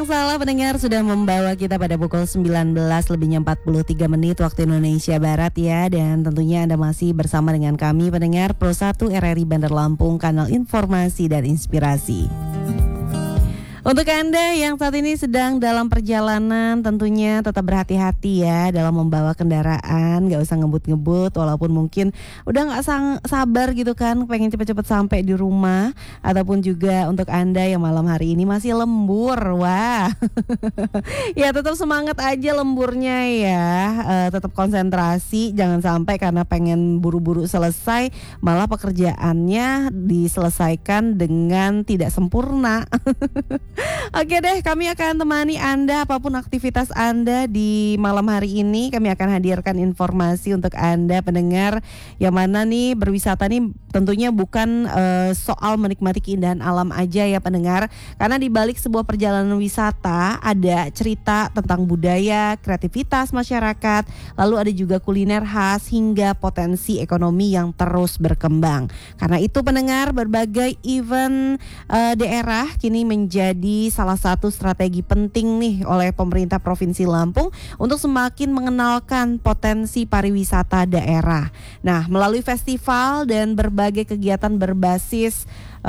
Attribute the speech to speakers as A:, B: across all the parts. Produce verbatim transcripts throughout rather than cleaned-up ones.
A: Salah pendengar sudah membawa kita pada pukul sembilan belas lebihnya empat puluh tiga menit waktu Indonesia Barat ya. Dan tentunya Anda masih bersama dengan kami pendengar Pro satu R R I Bandar Lampung, kanal informasi dan inspirasi. Untuk Anda yang saat ini sedang dalam perjalanan, tentunya tetap berhati-hati ya dalam membawa kendaraan. Gak usah ngebut-ngebut, walaupun mungkin udah gak sang- sabar gitu kan, pengen cepet-cepet sampai di rumah. Ataupun juga untuk Anda yang malam hari ini masih lembur, wah ya tetap semangat aja lemburnya ya. uh, Tetap konsentrasi, jangan sampai karena pengen buru-buru selesai malah pekerjaannya diselesaikan dengan tidak sempurna. Oke deh, kami akan temani Anda apapun aktivitas Anda di malam hari ini. Kami akan hadirkan informasi untuk Anda pendengar yang mana nih berwisata nih tentunya bukan uh, soal menikmati keindahan alam aja ya pendengar. Karena di balik sebuah perjalanan wisata ada cerita tentang budaya, kreativitas masyarakat, lalu ada juga kuliner khas hingga potensi ekonomi yang terus berkembang. Karena itu pendengar, berbagai event uh, daerah kini menjadi salah satu strategi penting nih oleh pemerintah Provinsi Lampung untuk semakin mengenalkan potensi pariwisata daerah. Nah, melalui festival dan berbagai kegiatan berbasis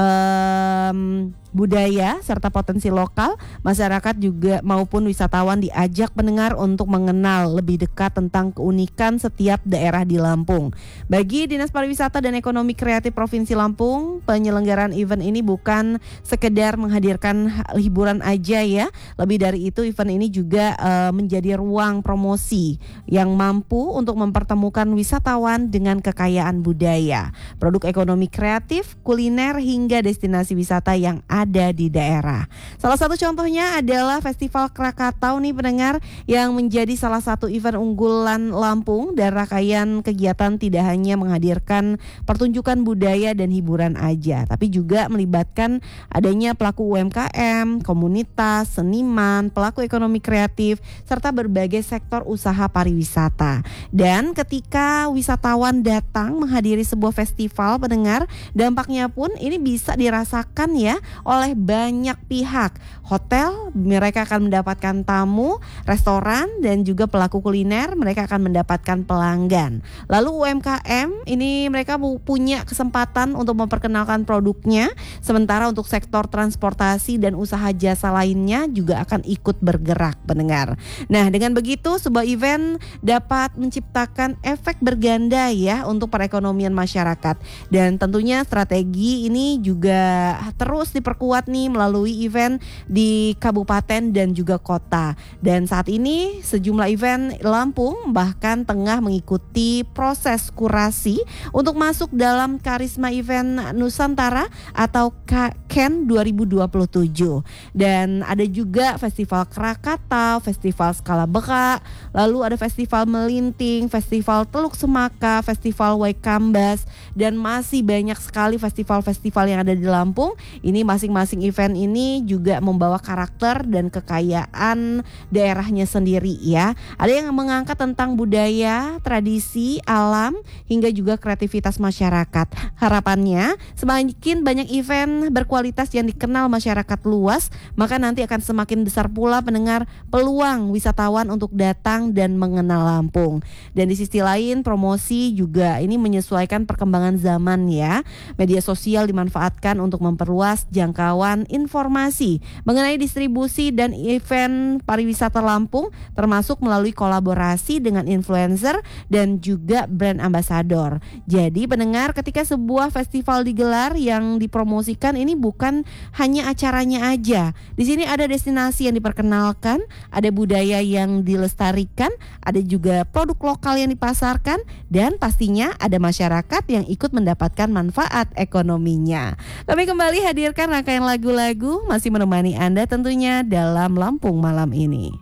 A: um, budaya serta potensi lokal, masyarakat juga maupun wisatawan diajak pendengar untuk mengenal lebih dekat tentang keunikan setiap daerah di Lampung. Bagi Dinas Pariwisata dan Ekonomi Kreatif Provinsi Lampung, penyelenggaraan event ini bukan sekedar menghadirkan hiburan aja ya. Lebih dari itu, event ini juga uh, menjadi ruang promosi yang mampu untuk mempertemukan wisatawan dengan kekayaan budaya, produk ekonomi kreatif, kuliner hingga destinasi wisata yang ada di daerah. Salah satu contohnya adalah Festival Krakatau nih pendengar, yang menjadi salah satu event unggulan Lampung dan rangkaian kegiatan tidak hanya menghadirkan pertunjukan budaya dan hiburan aja, tapi juga melibatkan adanya pelaku U M K M, komunitas, seniman, pelaku ekonomi kreatif, serta berbagai sektor usaha pariwisata. Dan ketika wisatawan datang menghadiri sebuah festival pendengar, dampaknya pun ini bisa dirasakan ya oleh banyak pihak. Hotel, mereka akan mendapatkan tamu, restoran dan juga pelaku kuliner, mereka akan mendapatkan pelanggan. Lalu U M K M ini mereka punya kesempatan untuk memperkenalkan produknya, sementara untuk sektor transportasi dan usaha jasa lainnya juga akan ikut bergerak pendengar. Nah, dengan begitu sebuah event dapat menciptakan efek berganda ya untuk perekonomian masyarakat. Dan tentunya strategi ini juga terus diperkuat nih melalui event di kabupaten dan juga kota. Dan saat ini sejumlah event Lampung bahkan tengah mengikuti proses kurasi untuk masuk dalam Karisma Event Nusantara atau K E N dua ribu dua puluh tujuh. Dan ada juga Festival Krakatau, Festival Skala Beka, lalu ada Festival Melinting, Festival Teluk Semaka, Festival Waikambas, dan masih banyak sekali festival-festival yang ada di Lampung. Ini masing-masing event ini juga membawa karakter dan kekayaan daerahnya sendiri ya. Ada yang mengangkat tentang budaya, tradisi, alam, hingga juga kreativitas masyarakat. Harapannya semakin banyak event berkualitas yang dikenal masyarakat luas, maka nanti akan semakin besar pula pendengar peluang wisatawan untuk datang dan mengenal Lampung. Dan di sisi lain, promosi juga ini menyesuaikan perkembangan zaman ya. Media sosial dimanfaatkan untuk memperluas jangkauan informasi mengenai distribusi dan event pariwisata Lampung, termasuk melalui kolaborasi dengan influencer dan juga brand ambassador. Jadi pendengar, ketika sebuah festival digelar, yang dipromosikan ini bukan hanya acaranya aja. Di sini ada destinasi yang diperkenalkan, ada budaya yang dilestarikan, ada juga produk lokal yang dipasarkan, dan pastinya ada masyarakat yang ikut mendapatkan manfaat ekonominya. Kami kembali hadirkan rangkaian lagu-lagu masih menemani Anda tentunya dalam Lampung malam ini.